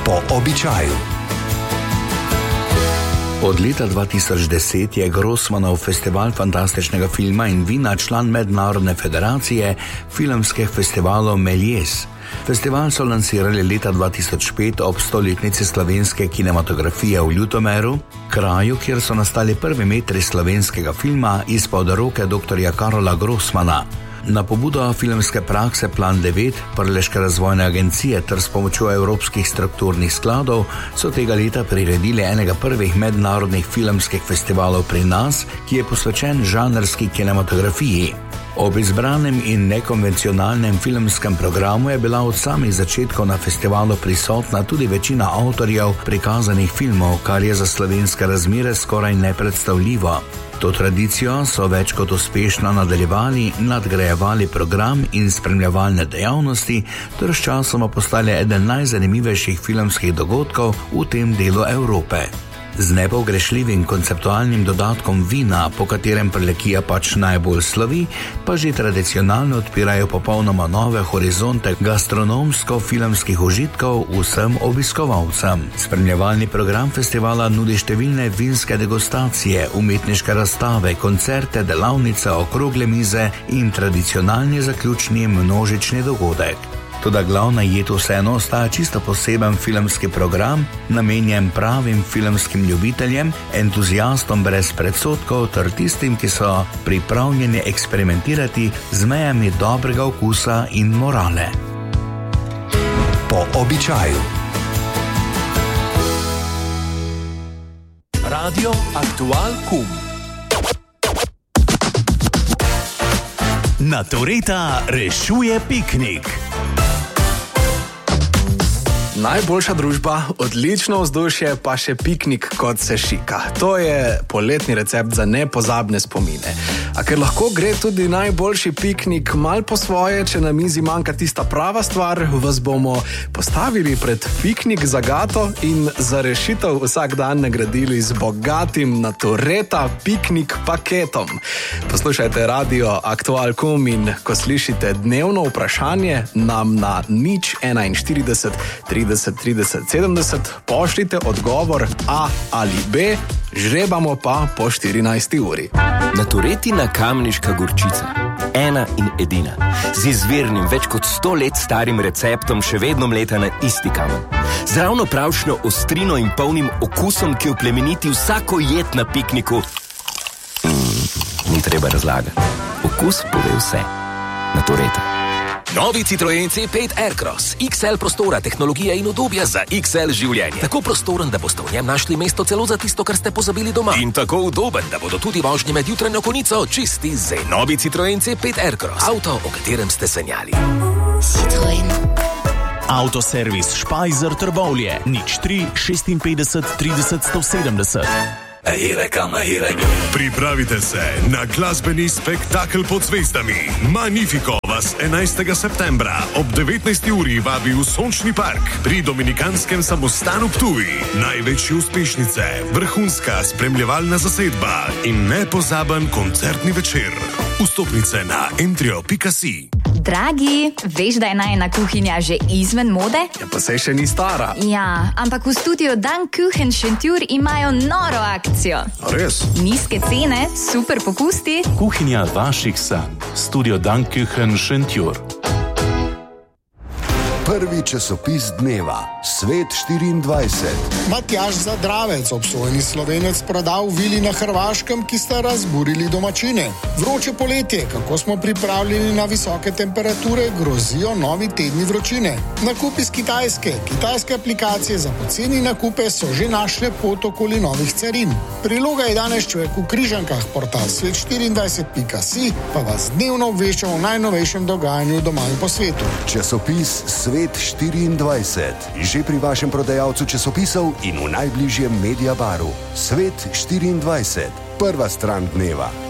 Po običaju. Od leta 2010 je Grossmanov festival fantastičnega filma in vina član Mednarodne federacije filmskih festivalov Méliès. Festival so lansirali leta 2005 ob 100-letnici slovenske kinematografije v Ljutomeru, kraju, kjer so nastali prvi metri slovenskega filma izpod roke dr. Karola Grossmana. Na pobudo filmske prakse Plan 9, Prleške razvojne agencije ter s pomočjo evropskih strukturnih skladov so tega leta priredili enega prvih mednarodnih filmskih festivalov pri nas, ki je posvečen žanrski kinematografiji. Ob izbranem in nekonvencionalnem filmskem programu je bila od samih začetkov na festivalu prisotna tudi večina avtorjev prikazanih filmov, kar je za slovenske razmere skoraj nepredstavljivo. To tradicijo so več kot uspešno nadaljevali, nadgrajevali program in spremljevalne dejavnosti, ter sčasoma postali eden najzanimivejših filmskih dogodkov v tem delu Evrope. Z nepogrešljivim konceptualnim dodatkom vina, po katerem Prlekija pač najbolj slovi, pa že tradicionalno odpirajo popolnoma nove horizonte gastronomsko-filmskih užitkov vsem obiskovalcem. Spremljevalni program festivala nudi številne vinske degustacije, umetniške razstave, koncerte, delavnice, okrogle mize in tradicionalni zaključni množični dogodek. Toda glavna jed vseeno ostaja čisto poseben filmski program, namenjen pravim filmskim ljubiteljem, entuzijastom brez predsodkov ter tistim, ki so pripravljeni eksperimentirati z mejami dobrega okusa in morale. Po običaju. Radio Aktual Kum. Natureta rešuje piknik. Najboljša družba, odlično vzdušje, pa še piknik kot se šika. To je poletni recept za nepozabne spomine. A ker lahko gre tudi najboljši piknik mal po svoje, če na mizi manjka tista prava stvar, vas bomo postavili pred piknik zagato in za rešitev vsak dan nagradili z bogatim Natureta piknik paketom. Poslušajte Radio Aktual Kum in ko slišite dnevno vprašanje, nam na 041 30 30 70 pošljite odgovor A ali B, žrebamo pa po 14. uri. Naturetina kamniška gorčica. Ena in edina. Z izvirnim, več kot 100 let starim receptom še vedno mleta na isti kamen. Z ravno pravšno ostrino in polnim okusom, ki oplemeniti vsako jed na pikniku. Ni treba razlagati. Okus pove vse. Natureta. Novi Citroen C5 Aircross. XL prostora, tehnologija in udobja za XL življenje. Tako prostoren, da boste v njem našli mesto celo za tisto, kar ste pozabili doma. In tako udoben, da bodo tudi vožnje med jutranjo konico čisti zen. Novi Citroen C5 Aircross. Avto, o katerem ste sanjali. Citroen. Autoservis Špajzer Trbovlje. 03 56 30 170. Pripravite se na glasbeni spektakel pod zvezdami. Magnifico vas 11. septembra ob 19. uri vabi v Sončni park pri Dominikanskem samostanu Ptuj. Največje uspešnice, vrhunska spremljevalna zasedba in nepozaben koncertni večer. Vstopnice na entrio.si. Dragi, veš, da je najina kuhinja že izven mode? Ja, pa saj še ni stara. Ja, ampak v studiu Dan Kuchen Šentjur imajo noro akcijo. A res? Nizke cene, super popusti. Kuhinja vaših sanj. Studio Dan Kuchen Šentjur. Prvi časopis dneva, Svet 24. Matjaž Zadravec, obsojeni Slovenec, prodal vili na Hrvaškem, ki sta razburili domačine. Vroče poletje, kako smo pripravljeni na visoke temperature, grozijo novi tedni vročine. Nakup iz Kitajske. Kitajske aplikacije za poceni nakupe so že našle pot okoli novih carin. Priloga je danes Človek v Križankah, portal svet24.si pa vas dnevno obvešča o najnovejšem dogajanju doma in po svetu. Časopis Svet 24. Že pri vašem prodajalcu časopisov in v najbližjem Mediabaru. Svet 24. Prva stran dneva.